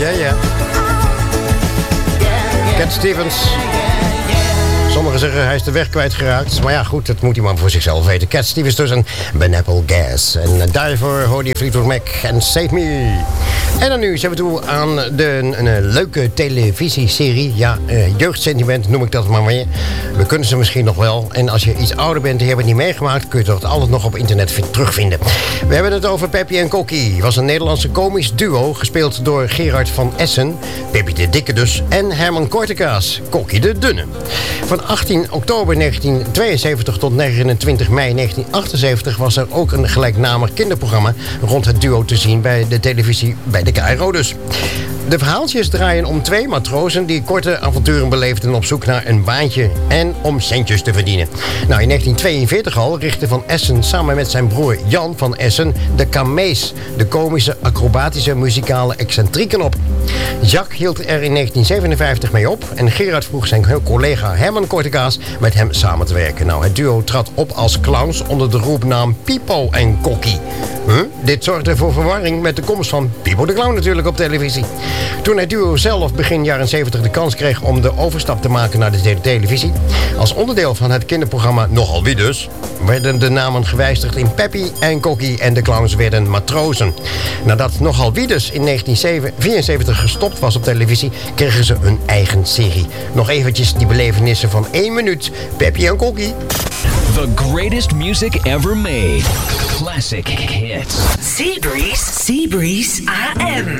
Ja. Cat Stevens. Sommigen zeggen hij is de weg kwijtgeraakt. Maar ja, goed, dat moet hij maar voor zichzelf weten. Cat Stevens dus en Pineapple Gas. En daarvoor hoorde je Fleetwood Mac en Save Me. En dan nu zijn we toe aan een leuke televisieserie. Ja, jeugdsentiment noem ik dat maar weer. We kunnen ze misschien nog wel. En als je iets ouder bent en je hebt het niet meegemaakt, kun je dat altijd nog op internet terugvinden. We hebben het over Peppy en Kokkie. Het was een Nederlandse komisch duo, gespeeld door Gerard van Essen, Peppy de Dikke dus, en Herman Kortekaas, Kokkie de Dunne. Van 18 oktober 1972 tot 29 mei 1978 was er ook een gelijknamig kinderprogramma rond het duo te zien bij de televisie bij de KRO dus. De verhaaltjes draaien om twee matrozen die korte avonturen beleefden op zoek naar een baantje en om centjes te verdienen. Nou, in 1942 al richtte Van Essen samen met zijn broer Jan van Essen de Kamees, de komische, acrobatische, muzikale excentrieken op. Jacques hield er in 1957 mee op en Gerard vroeg zijn collega Herman Kortekaas met hem samen te werken. Nou, het duo trad op als clowns onder de roepnaam Pipo en Kokkie. Dit zorgde voor verwarring met de komst van Pipo de Clown natuurlijk op televisie. Toen het duo zelf begin jaren 70 de kans kreeg om de overstap te maken naar de televisie, als onderdeel van het kinderprogramma Nogal Wie dus, werden de namen gewijzigd in Peppy en Kokkie en de clowns werden matrozen. Nadat Nogal Wie dus in 1974 gestopt was op televisie, kregen ze een eigen serie. Nog eventjes die belevenissen van 1 minuut. Peppy en Kokkie. The greatest music ever made. Classic hits. Seabreeze AM.